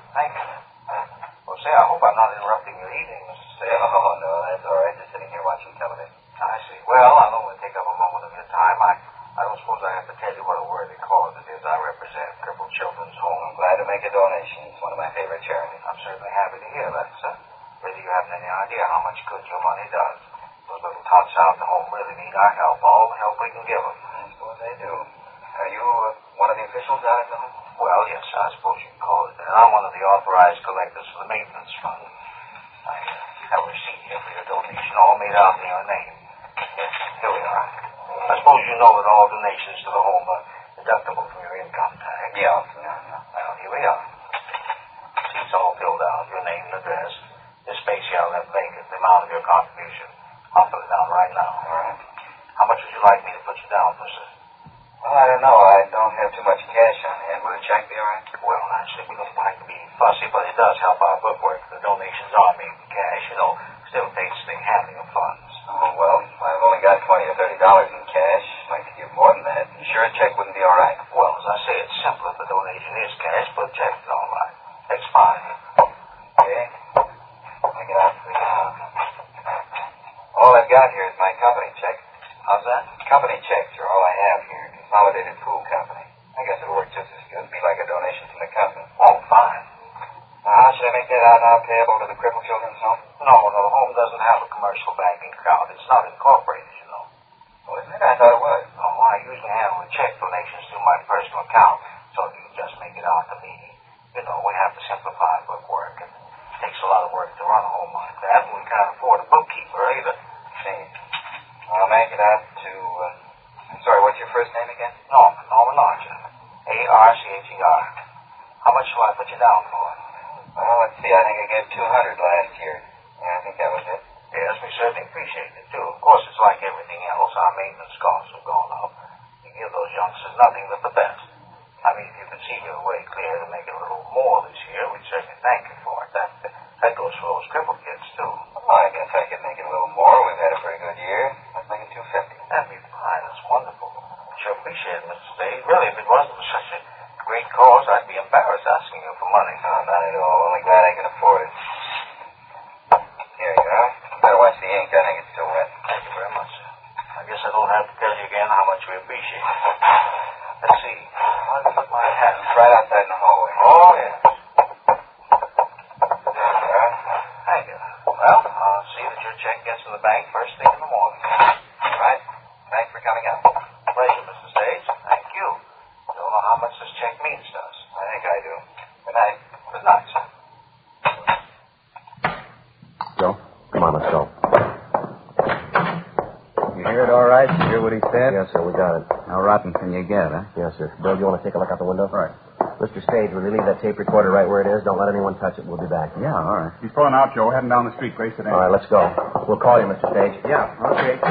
Thank you. Well, say, I hope I'm not interrupting your evening, Mr. Stay. Oh, no, that's all right. Just sitting here watching television. I see. Well, I'll only take up a moment of your time. I don't suppose I have to tell you what a worthy cause it is I represent, Crippled Children's Home. I'm glad to make a donation. It's one of my favorite charities. I'm certainly happy to hear that, sir. Whether you haven't any idea how much good your money does. Those little tots out in the home really need our help, all the help we can give them. I suppose they do. Are you one of the officials out at the home? Well, yes, I suppose you can call it that. I'm one of the authorized collectors for the maintenance fund. I have a receipt here for your donation, all made out in your name. Yes, here we are. I suppose you know that all donations to the home are deductible from your income tax. Yeah. Well, here we are. Seat's all filled out, your name and address. This space here I left vacant, the amount of your contribution. I'll fill it out right now. All right. How much would you like me to put you down for, sir? Well, I don't know. I don't have too much cash on hand. Will a check be all right? Well, actually, we don't like to be fussy, but it does help our bookwork. The donations are made in cash, still takes the handling of funds. Oh, well, I've only got $20 or $30 in cash. I'd like to give more than that. You sure a check wouldn't be all right? Well, as I say, it's simple if the donation is cash, but check is all right. It's fine. Okay. I get out the all I've got here is my company check. How's that? Company checks are all I have here. Consolidated Pool Company. I guess it'll work just as good. It'd be like a donation from the company. Oh, fine. Now, how should I make that out now payable to the Crippled Children's Home? No, the home doesn't have a commercial banking account. It's not incorporated, you know. Oh, isn't it? I thought it was. No, I usually handle the check donations through my personal account, so you can just make it out to me. We have to simplify bookwork, and it takes a lot of work to run a home like that, and we can't afford a bookkeeper either. See. I'll make it out to, sorry, what's your first name again? Norman Archer. Archer. How much shall I put you down for? Well, let's see. I think I gave $200 last year. Yeah, I think that was it. Yes, we certainly appreciate it, too. Of course, it's like everything else. Our maintenance costs have gone up. You give those youngsters nothing but the best. I mean, if you could see your way clear to make it a little more this year, we'd certainly thank you for it. That goes for those crippled kids, too. Well, I guess I could make it a little more. We've had a pretty good year. Let's make it $250. That'd be fine. That's wonderful. Sure appreciate it, Mr. Stade. Really, if it wasn't for such a great cause, I'd be embarrassed asking you for money. No, not at all. Only glad I can afford it. Here you are. Better watch the ink. I think it's still wet. Thank you very much, sir. I guess I don't have to tell you again how much we appreciate it. Let's see. I'll put my hat. It's right outside in the hallway. Oh, yes. There you are. Thank you. Well, I'll see that your check gets in the bank first thing in the morning. All right. Thanks for coming out. Pleasure, Mr. Stage. Thank you. Don't know how much this check means to us. I think I do. Good night. Good night, sir. Joe, come on, let's go. You hear it all right? You hear what he said? Yes, sir, we got it. How rotten can you get, huh? Yes, sir. Bill, do you want to take a look out the window? All right. Mr. Stage, will you leave that tape recorder right where it is? Don't let anyone touch it. We'll be back. Yeah, all right. He's pulling out, Joe. Heading down the street. Grace it in. All right, let's go. We'll call you, Mr. Stage. Yeah, okay.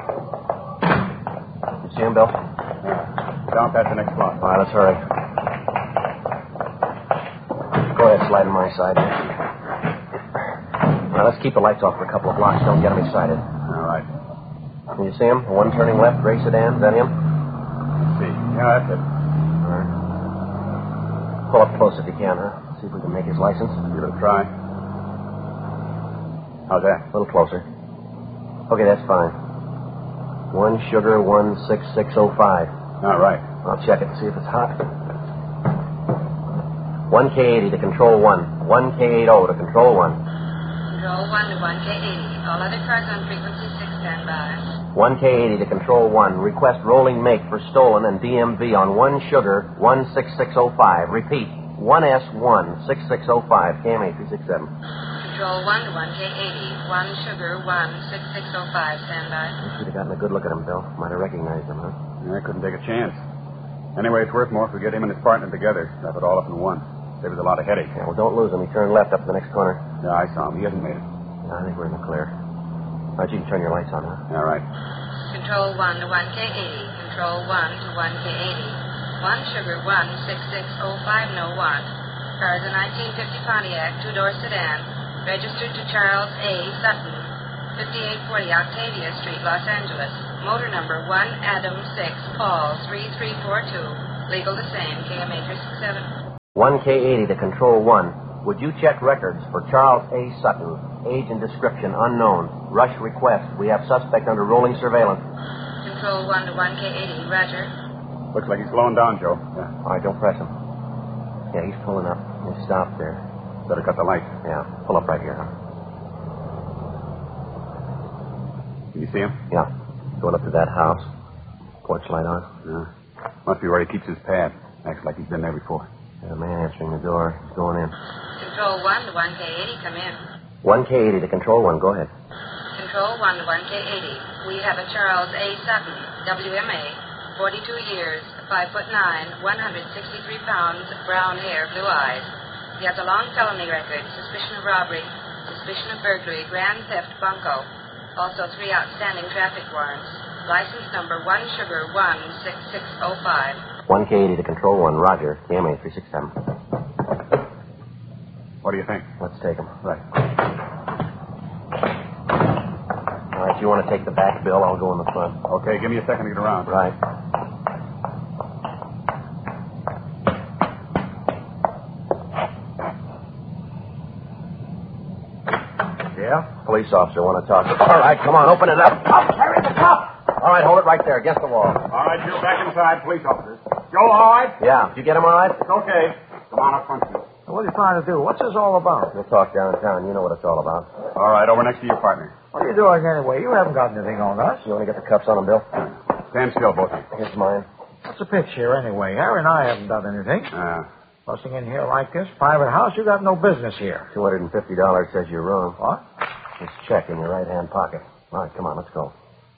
You see him, Bill? Yeah. Down past the next block. All right, let's hurry. Go ahead, slide on my side. Now, let's keep the lights off for a couple of blocks. Don't get them excited. All right. Can you see him? The one turning left, gray sedan. Is that him? Let's see. Yeah, that's it. All right. Pull up close if you can, huh? See if we can make his license. Give it a try. How's that? A little closer. Okay, that's fine. 1 sugar 16605. All right. I'll check it to see if it's hot. 1K80 to control 1. 1K80 to control 1. Control 1 to 1K80. All other cars on frequency 6 stand by. 1K80 to control 1. Request rolling make for stolen and DMV on 1 sugar 16605. Repeat. 1S1 6605. KM8 367. Control 1 to 1K80. 1 sugar 16605. Stand by. You should have gotten a good look at him, Bill. Might have recognized him, huh? Yeah, I couldn't take a chance. Anyway, it's worth more if we get him and his partner together. Wrap it all up in one. Saves a lot of headache. Yeah, well, don't lose him. He turned left up the next corner. Yeah, I saw him. He hasn't made it. Yeah, I think we're in the clear. All right, you can turn your lights on, huh? All right. Control 1 to 1K80. Control 1 to 1K80. 1 sugar 16605 no 1. Car is a 1950 Pontiac, 2-door sedan. Registered to Charles A. Sutton, 5840 Octavia Street, Los Angeles. Motor number 1 Adam 6 Paul 3342. Legal the same. KMA 367. 1K80 to control 1. would you check records for Charles A. Sutton, age and description unknown? Rush request. We have suspect under rolling surveillance. Control 1 to 1K80. Roger. Looks like he's slowing down, Joe. Yeah. All right, don't press him. Yeah, he's pulling up. He's stopped there. Better cut the light. Yeah, pull up right here, huh? Can you see him? Yeah. Going up to that house. Porch light on. Yeah. Must be where he keeps his pad. Acts like he's been there before. There's a man answering the door. He's going in. Control 1 to 1K80. Come in. 1K80 to control 1. Go ahead. Control 1 to 1K80. We have a Charles A. Sutton, WMA, 42 years, 5'9", 163 pounds, brown hair, blue eyes. He has a long felony record, suspicion of robbery, suspicion of burglary, grand theft, bunco. Also 3 outstanding traffic warrants. License number 1 Sugar 16605. 1K80 to control 1. Roger. KMA 367. What do you think? Let's take him. Right. All right, you want to take the back, Bill? I'll go in the front. Okay, give me a second to get around. Right. Yeah? Police officer, want to talk to you. All right, come on, open it up. Oh, Harry, the cop! All right, hold it right there, against the wall. All right, Joe, back inside. Police officers. Joe, all right? Yeah, did you get him all right? It's okay. Come on up front, Joe. What are you trying to do? What's this all about? We'll talk downtown. You know what it's all about. All right, over next to your partner. What are you doing anyway? You haven't got anything on us. You want to get the cuffs on him, Bill? Stand still, both of you. Here's mine. What's the pitch here anyway? Harry and I haven't done anything. Busting in here like this, private house, you got no business here. $250 says you're wrong. What? This check in your right-hand pocket. All right, come on, let's go.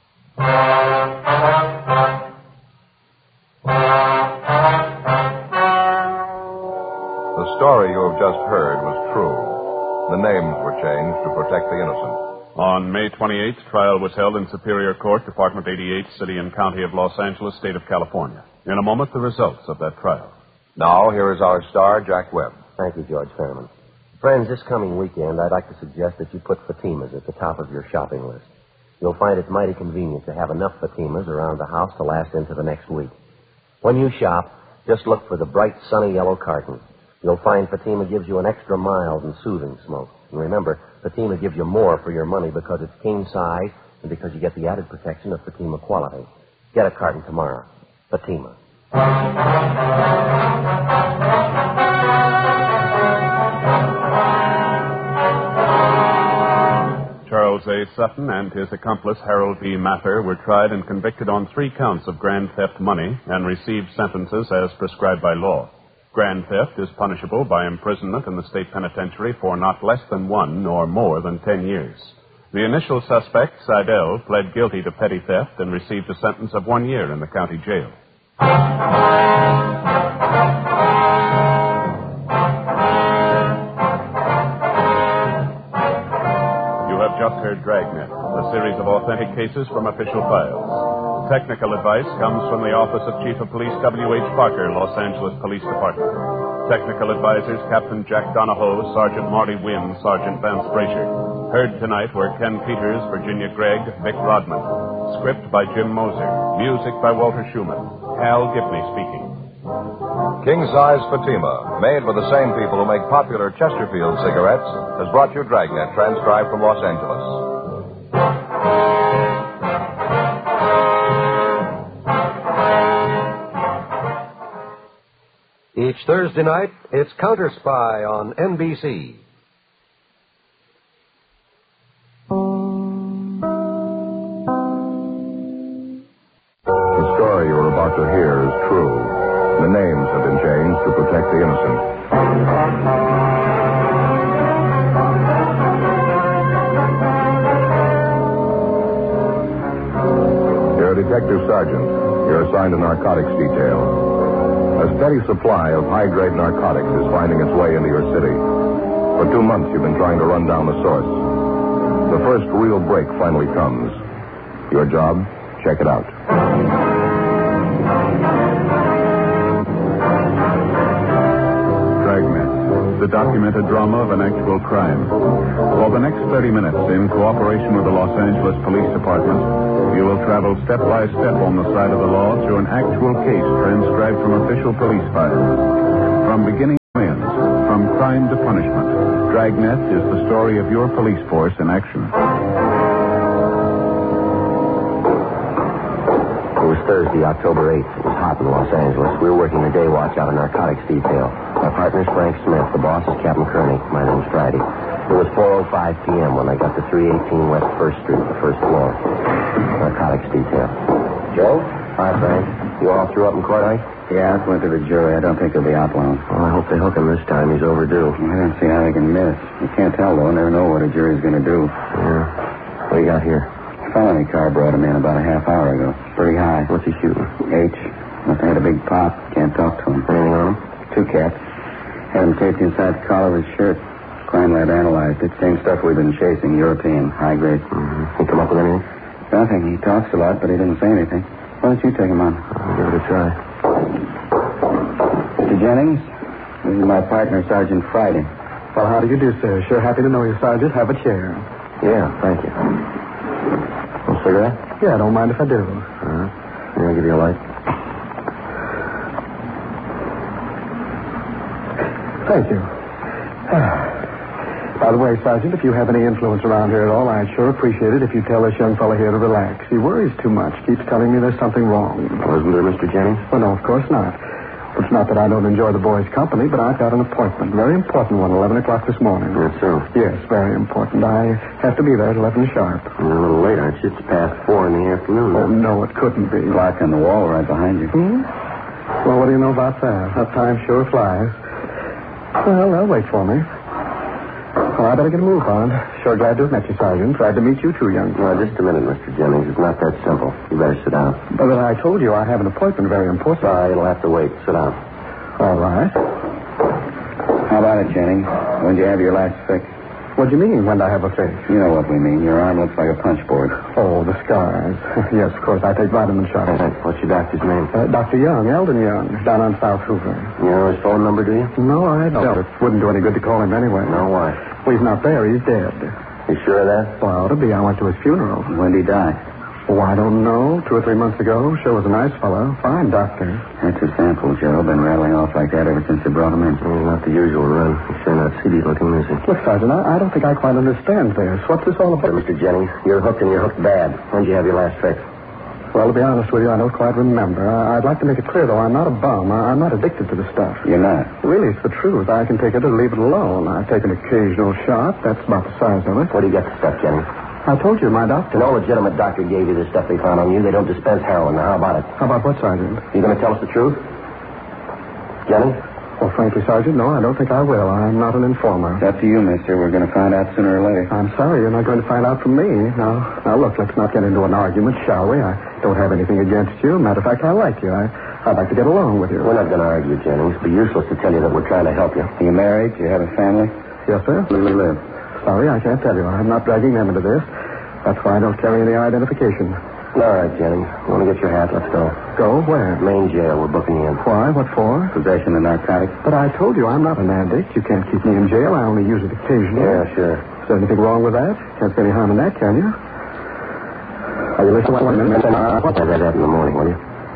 The story you have just heard was true. The names were changed to protect the innocent. On May 28th, trial was held in Superior Court, Department 88, City and County of Los Angeles, State of California. In a moment, the results of that trial. Now, here is our star, Jack Webb. Thank you, George Fenneman. Friends, this coming weekend, I'd like to suggest that you put Fatima's at the top of your shopping list. You'll find it mighty convenient to have enough Fatima's around the house to last into the next week. When you shop, just look for the bright, sunny yellow carton. You'll find Fatima gives you an extra mild and soothing smoke. And remember, Fatima gives you more for your money because it's king size and because you get the added protection of Fatima quality. Get a carton tomorrow. Fatima. Charles A. Sutton and his accomplice, Harold B. Mather, were tried and convicted on 3 counts of grand theft money and received sentences as prescribed by law. Grand theft is punishable by imprisonment in the state penitentiary for not less than 1 nor more than 10 years. The initial suspect, Seidel, pled guilty to petty theft and received a sentence of 1 year in the county jail. You have just heard Dragnet, a series of authentic cases from official files. Technical advice comes from the Office of Chief of Police W.H. Parker, Los Angeles Police Department. Technical advisors Captain Jack Donahoe, Sergeant Marty Wynn, Sergeant Vance Frazier. Heard tonight were Ken Peters, Virginia Gregg, Vic Rodman. Script by Jim Moser. Music by Walter Schumann. Hal Gibney speaking. King Size Fatima, made for the same people who make popular Chesterfield cigarettes, has brought you Dragnet, transcribed from Los Angeles. Each Thursday night, it's Counter Spy on NBC. The story you're about to hear is true. The names have been changed to protect the innocent. You're a detective sergeant. You're assigned a narcotics detail. A steady supply of high-grade narcotics is finding its way into your city. For 2 months, you've been trying to run down the source. The first real break finally comes. Your job? Check it out. Dragnet, the documented drama of an actual crime. For the next 30 minutes, in cooperation with the Los Angeles Police Department, you will travel step by step on the side of the law through an actual case transcribed from official police files. From beginning to end, from crime to punishment. Dragnet is the story of your police force in action. It was Thursday, October 8th. It was hot in Los Angeles. We were working the day watch out of narcotics detail. My partner's Frank Smith. The boss is Captain Kearney. My name's Friday. It was 4:05 p.m. when I got to 318 West 1st Street, the first floor. Narcotics detail. Joe? Hi, Frank. You all threw up in court, Ike? Yeah, I went to the jury. I don't think he'll be out long. Well, I hope they hook him this time. He's overdue. I don't see how they can miss. You can't tell, though. Never know what a jury's going to do. Yeah. What do you got here? Felony car brought him in about a half hour ago. Pretty high. What's he shooting? H. Must have had a big pop. Can't talk to him. Anything on him? 2 caps. Had him taped inside the collar of his shirt. Crime lab analyzed it. Same stuff we've been chasing. European. High grade. He come up with anything? Nothing. He talks a lot, but he didn't say anything. Why don't you take him on? I'll give it a try. Mr. Jennings, this is my partner, Sergeant Friday. Well, how do you do, sir? Sure happy to know you, Sergeant. Have a chair. Yeah, thank you. A cigarette? Yeah, don't mind if I do. Here, I'll give you a light. Thank you. By the way, Sergeant, if you have any influence around here at all, I'd sure appreciate it if you tell this young fellow here to relax. He worries too much. Keeps telling me there's something wrong. Wasn't there, Mr. Jennings? Well, no, of course not. It's not that I don't enjoy the boy's company, but I've got an appointment. Very important one, 11 o'clock this morning. That's so? Yes, very important. I have to be there at 11 sharp. You're a little late, aren't you? It's past 4 in the afternoon. Oh, no, it couldn't be. Clock on the wall right behind you. Well, what do you know about that? That time sure flies. Well, they'll wait for me. Well, I better get a move on. Sure glad to have met you, Sergeant. Glad to meet you too, young Now, just a minute, Mr. Jennings. It's not that simple. You better sit down. But I told you I have an appointment very important. Sorry, it'll have to wait. Sit down. All right. How about it, Jennings? When'd you have your last fix? What do you mean, when I have a fix? You know what we mean. Your arm looks like a punch board. Oh, the scars. Yes, of course. I take vitamin shots. What's your doctor's name? Dr. Young, Eldon Young, down on South Hoover. You know his phone number, do you? No, I don't. It wouldn't do any good to call him anyway. No, why? Well, he's not there. He's dead. You sure of that? Well, ought to be. I went to his funeral. When'd he die? Oh, I don't know. 2 or 3 months ago. Sure was a nice fellow. Fine doctor. That's a sample, Joe. Been rattling off like that ever since they brought him in. Well, not the usual run. He's sure not seedy looking, is he? Look, Sergeant, I don't think I quite understand this. What's this all about? Mr. Jennings, you're hooked and you're hooked bad. When'd you have your last fix? Well, to be honest with you, I don't quite remember. I'd like to make it clear, though, I'm not a bum. I'm not addicted to the stuff. You're not? Really, it's the truth. I can take it or leave it alone. I take an occasional shot. That's about the size of it. Where do you get the stuff, Jennings? I told you, my doctor. No legitimate doctor gave you the stuff they found on you. They don't dispense heroin. Now, how about it? How about what, Sergeant? You going to tell us the truth? Jennings? Well, frankly, Sergeant, no, I don't think I will. I'm not an informer. It's up to you, mister. We're going to find out sooner or later. I'm sorry, you're not going to find out from me. Now, look, let's not get into an argument, shall we? I don't have anything against you. Matter of fact, I like you. I'd like to get along with you. We're not going to argue, Jennings. It'd be useless to tell you that we're trying to help you. Are you married? Do you have a family? Yes, sir. Where do you live? Sorry, I can't tell you. I'm not dragging them into this. That's why I don't carry any identification. All right, Jennings. You want to get your hat? Let's go. Go? Where? Main jail. We're booking you in. Why? What for? Possession of narcotics. But I told you I'm not an addict. You can't keep me in jail. I only use it occasionally. Yeah, sure. Is there anything wrong with that? Can't see any harm in that, can you? Are you listening? I'll tell that in the morning, will you?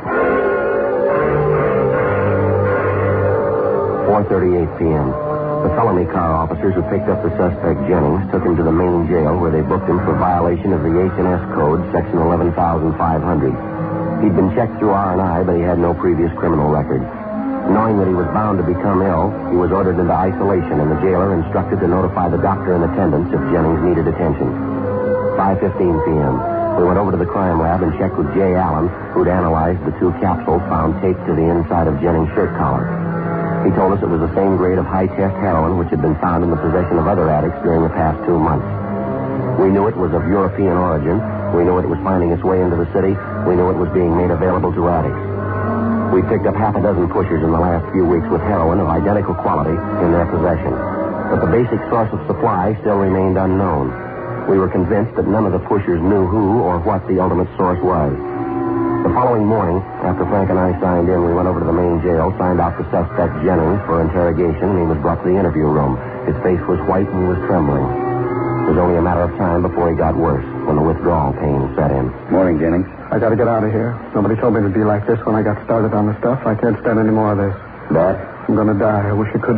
4:38 p.m. The felony car officers who picked up the suspect, Jennings, took him to the main jail where they booked him for violation of the H&S Code, Section 11,500. He'd been checked through R&I, but he had no previous criminal record. Knowing that he was bound to become ill, he was ordered into isolation, and the jailer instructed to notify the doctor in attendance if Jennings needed attention. 5:15 p.m. We went over to the crime lab and checked with Jay Allen, who'd analyzed the 2 capsules found taped to the inside of Jennings' shirt collar. He told us it was the same grade of high-test heroin which had been found in the possession of other addicts during the past 2 months. We knew it was of European origin. We knew it was finding its way into the city. We knew it was being made available to addicts. We picked up half a dozen pushers in the last few weeks with heroin of identical quality in their possession. But the basic source of supply still remained unknown. We were convinced that none of the pushers knew who or what the ultimate source was. The following morning, after Frank and I signed in, we went over to the main jail, signed out the suspect, Jennings, for interrogation, and he was brought to the interview room. His face was white and he was trembling. It was only a matter of time before he got worse, when the withdrawal pain set in. Morning, Jennings. I got to get out of here. Nobody told me it'd be like this when I got started on the stuff. I can't stand any more of this. Bad? I'm going to die. I wish it could